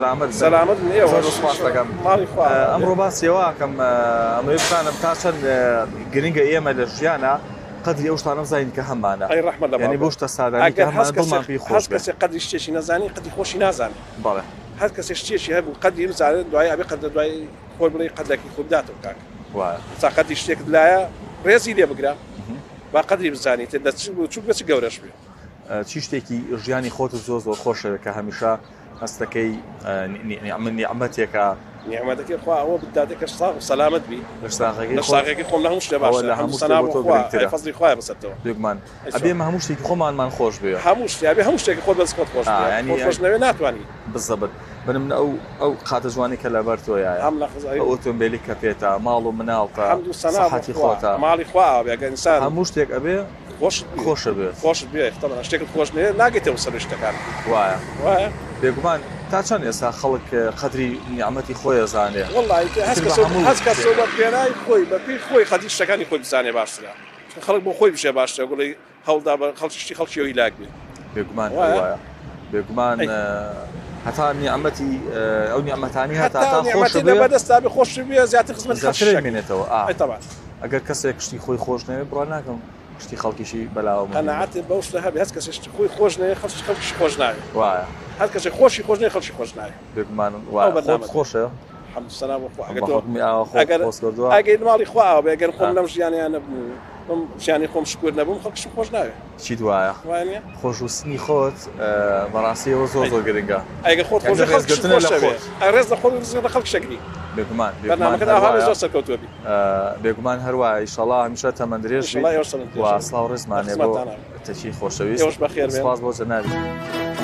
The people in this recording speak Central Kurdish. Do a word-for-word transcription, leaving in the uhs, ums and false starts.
سەلامەت ئەمڕۆ باسیەوەکەم ئەمە بزانم تا چەند گرنگە ئێمە لە ژیانە قدری ئەو شتانە بزانین کە هەمانە ینی بۆ شتە سادانی کە هەمان دڵمان پێی خۆش بێت. کەسێک قدری شتێکی نەزانی قدری خۆشی نازانێت. بەڵێ هەر کەسێک شتێکی هەبوو قدری بزانێت دوای ئەبێ قەدر دوای خۆی بڵێ قەدرێکی خۆ بداتەوە کاک. وایە تا قەدری شتێکت لایە ڕێزی لێ بگرە با قدری بزانیت چوو بێت گەورەش بێ. چی شتێکی ژیانی خۆت زۆر زۆر خۆشەوە کە هەمیشە هەستەکەی من نیعمەتێکە نیعمەتەکەی خوا ئەوە بداتێکە ساغ و سەلامەت بی لە ساغێکی ساغێکی خۆم لە هەموو شتێ باشە لە هەموو شتێ فەزلی خوایە بەسەرتەوە بێگومان ئەبێمە هەموو شتێکی خۆمانمان خۆش بێ هەموو شتێ ئەبێ هەموو شتێکی خۆت بەس خۆت خۆش خۆش نەوێ ناتوانی بزەبت بنم ئەو ئەو قاتە جوانی کە لەبەر تۆیە هەم لە خزای ئۆتۆمبیلی کە پێێتە ماڵ و مناڵتە سەحەتی خۆتە ماڵی خوا بێگە ئینسان هەموو شتێک ئەبێ خۆشە بێت خۆشت بێ تەمەن شتێکت خۆش نێ ناگێتەوە سەر شتەکان وایە وایە بێگومان تا چەند ئێستا خەڵک قەدری نیعمەتی خۆی زانێ وڵی هەست کە سۆ پێنای خۆی بەپی خۆی قەدری شتەکانی خۆی بزانێ باشترە خەڵک بۆ خۆی بشێ باشترە گوڵی هەڵدا بە خەڵکی خەڵکیەوەی لاک بێ بێگومان وایە بێگومان هەتا نیعمەتی ئەو نیعمەتانی هەتا تا خۆش بێ بەدەستا بێ خۆش بێ زیاتر خزمەت مێنێتەوە ئەگەر کەسێک شتی خۆی خۆش نەوێ بڕوا ناکەم شتی خەڵکیشی بەلاوە قەناعەت بەو شتە هەبێ هەست کەسێک خۆی خۆش نەوێ خەڵکی خەڵکیشی خۆش ناوێ وایە هەر کەسێک خۆشی خۆش نەوێ خەڵکی خۆش ناوێ بێگومان وایە خۆشە ئەگەر ماڵی خوا بێ ئەگەر خۆم لەم ژیانیان نەبوو ژیانی خۆم شکر نەبووم خەڵکیشم خۆش ناوێ چی دوایە خۆشویستنی خۆت بەڕاستیەوە زۆر زۆر گرنگە ئەگەر خۆت خۆش ڕێز لە خۆت لە خەڵک شەگری بێگومان زۆر سەرکەوتووە بی بێگومان هەروە ئیشەڵا هەمیشە تەمەندرێژ و سڵاو ڕێزمانێ بۆ تەچی خۆشەویست بەخێر سپاس بۆ جەنابی